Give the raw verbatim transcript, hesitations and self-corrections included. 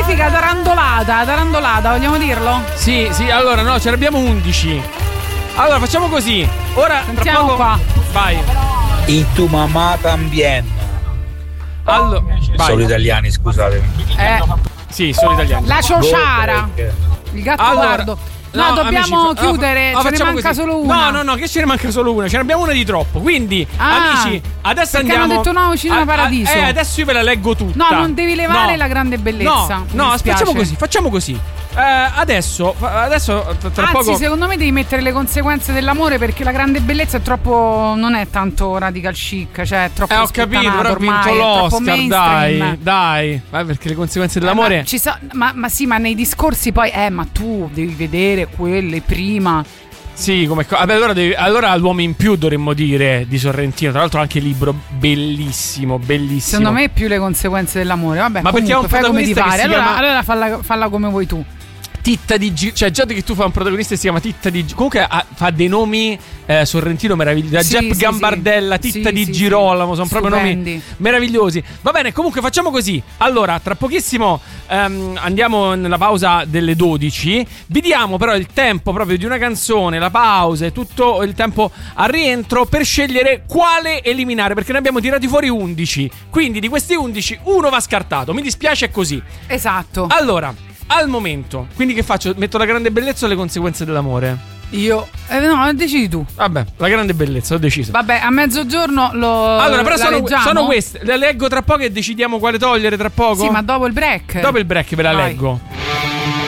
classifica tarandolata, tarandolata, vogliamo dirlo? Sì, sì, allora no, ce ne abbiamo undici. Allora facciamo così. Ora sentiamo poco... qua. Vai. E tu mamma tambien. Allora, vai. Solo italiani, scusatemi. Eh, sì, solo italiani. La ciociara. Il gatto allora, guardo. No, no, dobbiamo amici, chiudere, no, ce ne manca così. solo una. No, no, no, che ce ne manca solo una. Ce ne abbiamo una di troppo. Quindi, ah, amici, adesso perché andiamo. hanno detto Nuovo Cinema a, Paradiso. A, eh, adesso io ve la leggo tutta. No, non devi levare no. La grande bellezza. No, no, facciamo così, facciamo così. Uh, adesso, adesso tra Anzi, poco... secondo me devi mettere le conseguenze dell'amore, perché la grande bellezza è troppo. Non è tanto radical chic, cioè è troppo. Eh, ho capito, però ha vinto l'Oscar, dai, dai. Vai, perché le conseguenze dell'amore. Eh, ma, ci sa, ma, ma sì, ma nei discorsi poi, eh, ma tu devi vedere quelle prima. Sì, come. Vabbè, allora, devi, allora l'uomo in più dovremmo dire di Sorrentino. Tra l'altro, anche libro bellissimo, bellissimo. Secondo me, più le conseguenze dell'amore. Vabbè, ma comunque, perché è un fai come ti pare. Allora, chiama... allora falla, falla come vuoi tu. Titta di Girolamo, cioè già che tu fai un protagonista si chiama Titta di Girolamo. Comunque ha, fa dei nomi eh, Sorrentino meravigliosi. Sì, Jepp sì, Gambardella, sì. Titta sì, di sì, Girolamo, sì. sono proprio Stupendi. nomi meravigliosi. Va bene, comunque facciamo così. Allora, tra pochissimo ehm, andiamo nella pausa delle dodici. Vi diamo però il tempo proprio di una canzone, la pausa e tutto il tempo al rientro per scegliere quale eliminare, perché ne abbiamo tirati fuori undici. Quindi di questi undici uno va scartato. Mi dispiace, è così. Esatto. Allora, al momento, quindi che faccio? Metto la grande bellezza o le conseguenze dell'amore? Io eh, no, decidi tu. Vabbè, la grande bellezza, ho deciso. Vabbè, a mezzogiorno lo Allora, però sono, leggiamo? sono queste. Le leggo tra poco e decidiamo quale togliere tra poco. Sì, ma dopo il break. Dopo il break ve la Vai. leggo.